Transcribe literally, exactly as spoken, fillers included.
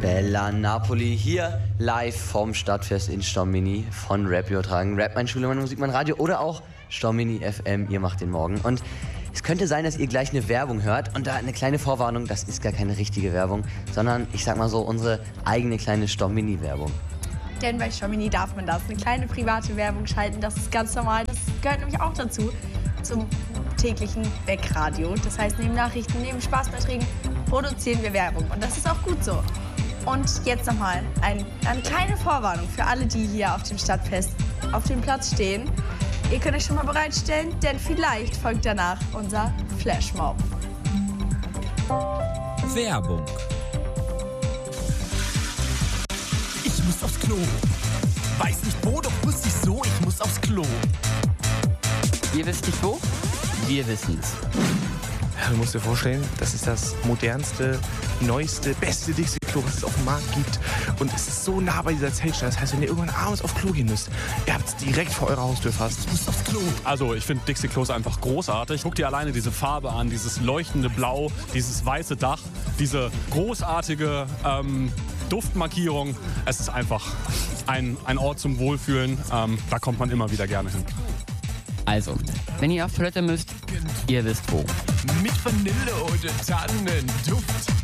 Bella Napoli hier live vom Stadtfest in Stormini von Rap übertragen. Rap, mein Schule, mein Musik, mein Radio oder auch Stormini F M, ihr macht den Morgen. Und es könnte sein, dass ihr gleich eine Werbung hört und da eine kleine Vorwarnung, das ist gar keine richtige Werbung, sondern ich sag mal so unsere eigene kleine Stormini-Werbung. Denn bei Stormini darf man das, eine kleine private Werbung schalten, das ist ganz normal, das gehört nämlich auch dazu, zum täglichen Weckradio. Das heißt, neben Nachrichten, neben Spaßbeiträgen produzieren wir Werbung und das ist auch gut so. Und jetzt nochmal ein, eine kleine Vorwarnung für alle, die hier auf dem Stadtfest auf dem Platz stehen. Ihr könnt euch schon mal bereitstellen, denn vielleicht folgt danach unser Flashmob. Werbung. Ich muss aufs Klo. Weiß nicht wo, doch wusste ich so, ich muss aufs Klo. Ihr wisst nicht wo? Wir wissen's. Ja, du musst dir vorstellen, das ist das modernste, neueste, beste Dixie-Klo, was es auf dem Markt gibt. Und es ist so nah bei dieser Zeltstelle. Das heißt, wenn ihr irgendwann abends aufs Klo gehen müsst, ihr habt es direkt vor eurer Haustür fast. Ich muss aufs Klo. Also ich finde Dixie-Klos einfach großartig. Guck dir alleine diese Farbe an, dieses leuchtende Blau, dieses weiße Dach, diese großartige ähm, Duftmarkierung. Es ist einfach ein, ein Ort zum Wohlfühlen. Ähm, da kommt man immer wieder gerne hin. Also, wenn ihr auf Toilette müsst, ihr wisst wo. Mit Vanille oder Tannenduft.